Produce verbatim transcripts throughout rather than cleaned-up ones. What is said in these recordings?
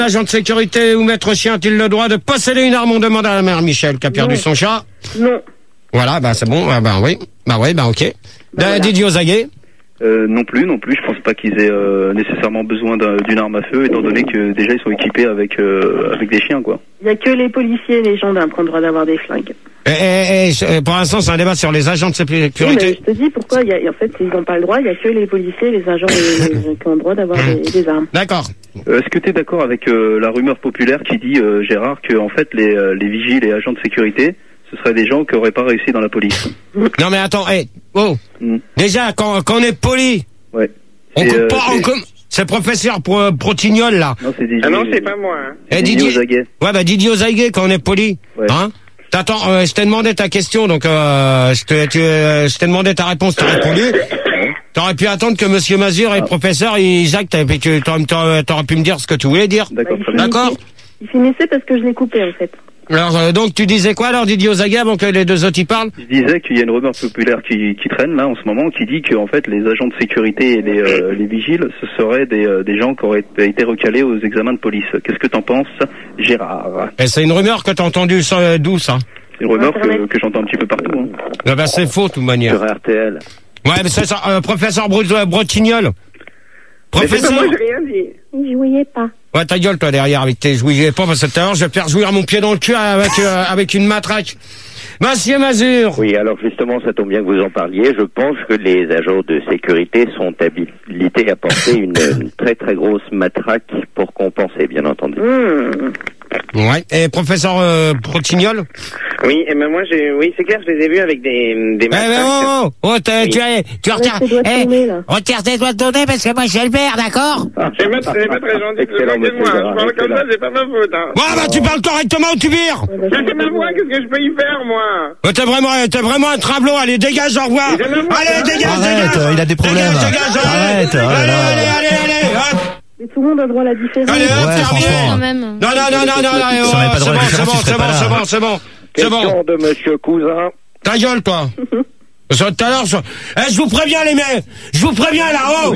Agent de sécurité ou maître chien a-t-il le droit de posséder une arme? On demande à la mère Michel qui a perdu Non. son chat. Non. Voilà, bah c'est bon, bah, bah oui, bah oui, bah ok. Bah, voilà. Didier Ozaguet. Euh, non plus, non plus. Je pense pas qu'ils aient euh, nécessairement besoin d'un- d'une arme à feu, étant donné que déjà ils sont équipés avec euh, avec des chiens, quoi. Il n'y a que les policiers et les gendarmes qui ont le droit d'avoir des flingues. Et, et, et, et pour l'instant, c'est un débat sur les agents de Oui, mais sécurité. je te dis pourquoi. Il y a, en fait, ils n'ont pas le droit. Il n'y a que les policiers et les agents les- les- qui ont le droit d'avoir des, des armes. D'accord. Euh, Est-ce que tu es d'accord avec euh, la rumeur populaire qui dit, euh, Gérard, que en fait les, euh, les vigiles et agents de sécurité, ce seraient des gens qui auraient pas réussi dans la police? Non mais attends, hey, oh. Mm. Déjà, quand, quand on est poli, Ouais. on Et, coupe euh, pas, on c'est- coupe. C'est professeur Pro- Protignol là. Non, c'est Didier. Ah non, c'est pas moi. Hein. Eh, Didier Ozaguet. Ouais, bah Didier Ozaguet, quand on est poli. Ouais. Hein? T'attends, euh, je t'ai demandé ta question, donc euh, je t'ai tu, euh, je t'ai demandé ta réponse, t'as répondu. T'aurais pu attendre que Monsieur Mazur et le professeur, ils Jacques, t'aurais, tu- t'aurais, t'aurais- t'aurais pu me dire ce que tu voulais dire. D'accord, Bah, très il bien. D'accord. Il finissait parce que je l'ai coupé, en fait. Alors, euh, donc tu disais quoi alors, Didier Ozaguet, avant que les deux autres y parlent? Je disais qu'il y a une rumeur populaire qui, qui traîne là en ce moment, qui dit que en fait les agents de sécurité et les, euh, les vigiles, ce seraient des, euh, des gens qui auraient été recalés aux examens de police. Qu'est-ce que t'en penses, Gérard? Et c'est une rumeur que t'as entendue ça, euh, d'où ça? C'est une rumeur que, Internet. que j'entends un petit peu partout. Hein. Ah bah, c'est faux, de toute manière. Sur R T L. Ouais, mais c'est ça, euh, professeur Bro- euh, Brotignol. Mais c'est pas Professeur. moi, j'ai rien dit. Il jouait pas. Ouais, ta gueule, toi, derrière, avec tes jouets pas, parce que tout à l'heure, je vais faire jouir mon pied dans le cul avec, euh, avec une matraque. Monsieur Mazur. Oui, alors justement, ça tombe bien que vous en parliez. Je pense que les agents de sécurité sont habilités à porter une, une très très grosse matraque pour compenser, bien entendu. Mmh. Ouais. Et professeur euh, Protignol. Oui, et ben moi, j'ai, oui, c'est clair, je les ai vus avec des, des Eh, mais matraques. oh, oh, oh, t'as- tu, as- tu retires, tes doigts de eh, tourner, là. retire tes doigts de tourner parce que moi, je suis le père, d'accord? C'est pas, c'est pas très gentil de se Excellent, moquer de moi. monsieur Je parle comme Gérard, ça, c'est pas ma faute. Hein. Ouais, bah, tu parles correctement ou tu vires? Ouais, bah, Mais c'est ma voix, qu'est-ce que je peux y faire, moi? Ouais, t'es vraiment, t'es vraiment un travelot, allez, dégage, au revoir. Mais j'aime la voix, Allez, hein. dégage, Arrête, dégage. euh, il a des problèmes. Dégage, dégage, allez. Arrête, oh là allez, là. allez, allez, allez, hop. Mais tout le monde a droit à la différence. Allez, hop, Ouais, terminé. franchement. quand même. Non, non, non, non, non, non, Si on n'avait pas c'est droit à bon, la c'est différence, bon, tu c'est serais bon, pas c'est là. bon, c'est bon. C'est bon. Question de Monsieur Cousin. Ta gueule, toi. Parce que tout à l'heure, je... Eh, je vous préviens, les mecs. Je vous préviens, là-haut.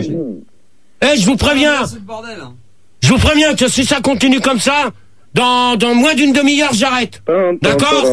Eh, je vous préviens. Je vous préviens que si ça continue comme ça, dans, dans moins d'une demi-heure, j'arrête. D'accord.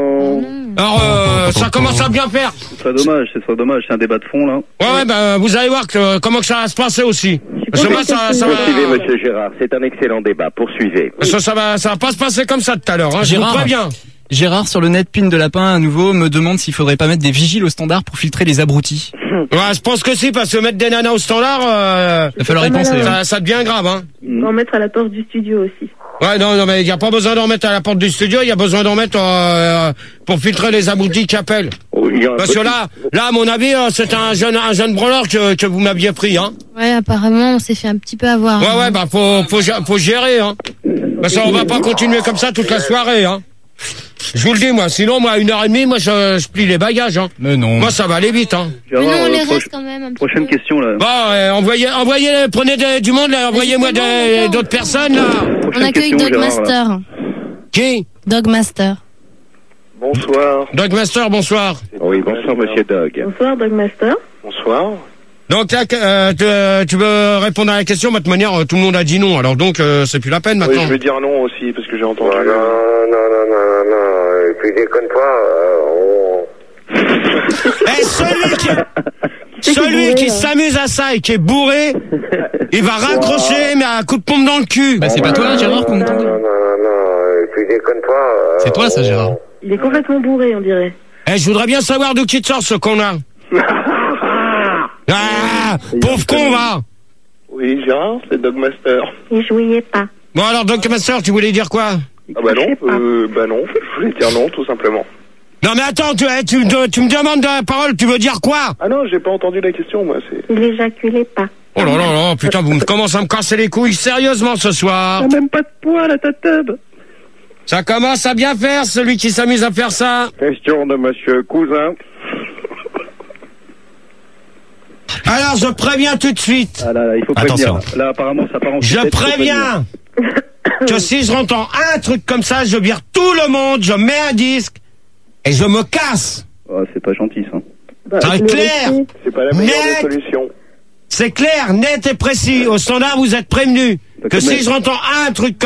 Alors, euh, ça commence à bien faire. Ce serait dommage, ce serait dommage, c'est un débat de fond là. Ouais, ouais, bah, vous allez voir que, euh, comment que ça va se passer aussi. Parce que moi, ça, ça va... Poursuivez, Monsieur Gérard. C'est un excellent débat. Poursuivez. Parce que ça va, ça va pas se passer comme ça tout à l'heure, hein. Je vous Gérard. préviens. Gérard sur le net Pin de Lapin à nouveau me demande s'il faudrait pas mettre des vigiles au standard pour filtrer les abrutis. Ouais, je pense que si, parce que mettre des nanas au standard, euh, Il va falloir y pas mal, penser. hein. hein. ça, ça devient grave, hein. On va en mettre à la porte du studio aussi. Ouais, non, non, mais il n'y a pas besoin d'en mettre à la porte du studio, il y a besoin d'en mettre euh, pour filtrer les abrutis qui appellent. Oh, il y a un Parce que petit- là, là, à mon avis, euh, c'est un jeune, un jeune branleur que, que vous m'aviez pris, hein. Ouais, apparemment, on s'est fait un petit peu avoir. Ouais, hein. ouais, bah, faut, faut, gé- faut gérer, hein. Parce qu'on va pas continuer comme ça toute la soirée, hein. Je vous le dis, moi, sinon, moi, à une heure et demie, moi, je, je plie les bagages, hein. Mais non. Moi, ça va aller vite, hein. Mais non, Gérard, on euh, les proche- reste quand même un petit Prochaine peu. question là. Bon, euh, envoyez, envoyez, prenez des- du monde, là, envoyez-moi des- d'autres personnes, là. On Prochaine accueille question, Gérard, là. Dogmaster. Qui? Dogmaster. Bonsoir. Dogmaster, bonsoir. Oui, bonsoir, Monsieur Dog. Bonsoir, Dogmaster. Bonsoir. Donc là, euh, tu, tu veux répondre à la question, de toute manière, euh, tout le monde a dit non, alors donc euh, c'est plus la peine maintenant. Oui, je vais dire non aussi, parce que j'ai entendu... Non, non, non, non, non. Et puis déconne pas. Euh, on... Eh, celui qui, qui est celui bourré, qui là s'amuse à ça et qui est bourré, il va raccrocher, mais à coup de pompe dans le cul. Bah c'est pas toi Gérard qu'on Non, entendait. non, non, non. Et puis déconne pas. euh, C'est toi ça Gérard. Il est complètement bourré, on dirait. Eh, je voudrais bien savoir d'où qui te sort ce qu'on a. Ah, pauvre con, va. Oui, Gérard, c'est Dogmaster. Il jouait pas. Bon alors, Dogmaster, tu voulais dire quoi? Ah bah non, sais pas. euh, bah non, je voulais dire non, tout simplement. Non mais attends, tu, eh, tu, tu, tu me demandes de la parole, tu veux dire quoi? Ah non, j'ai pas entendu la question, moi, c'est... Il éjaculait pas. Oh là là là, putain, vous me commencez à me casser les couilles sérieusement ce soir. même pas de poil à ta tube. Ça commence à bien faire, celui qui s'amuse à faire ça. Question de Monsieur Cousin. Alors, je préviens tout de suite. Ah là, là, il faut prévenir. Attention. Là, apparemment, ça part en Je sucette, il faut préviens que si je entends un truc comme ça, je vire tout le monde, je mets un disque et je me casse. prévenir. Oh, c'est pas gentil, ça. Bah, Ça va je être l'ai clair. reçu. C'est pas la meilleure Net. des solutions. C'est clair, net et précis. Au standard, vous êtes prévenus que Mais- si je entends un truc comme